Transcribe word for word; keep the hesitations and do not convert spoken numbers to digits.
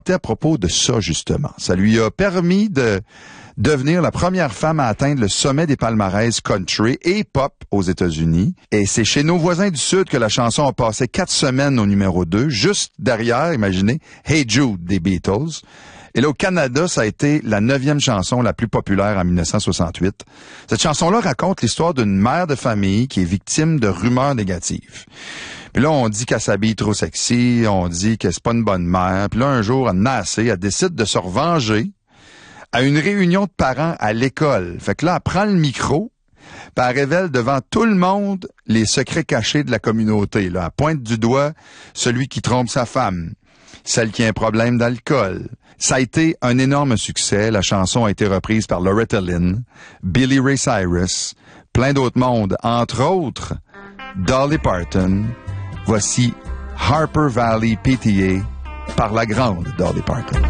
à propos de ça, justement. Ça lui a permis de devenir la première femme à atteindre le sommet des palmarès country et pop aux États-Unis. Et c'est chez nos voisins du Sud que la chanson a passé quatre semaines au numéro deux, juste derrière, imaginez, Hey Jude des Beatles. Et là, au Canada, ça a été la neuvième chanson la plus populaire en dix-neuf cent soixante-huit. Cette chanson-là raconte l'histoire d'une mère de famille qui est victime de rumeurs négatives. Puis là, on dit qu'elle s'habille trop sexy, on dit que c'est pas une bonne mère. Puis là, un jour, elle en a assez, elle décide de se revenger à une réunion de parents à l'école. Fait que là, elle prend le micro, puis elle révèle devant tout le monde les secrets cachés de la communauté. Là, elle pointe du doigt celui qui trompe sa femme, celle qui a un problème d'alcool. Ça a été un énorme succès. La chanson a été reprise par Loretta Lynn, Billy Ray Cyrus, plein d'autres mondes, entre autres Dolly Parton. Voici Harper Valley P T A par la grande Dolly Parton.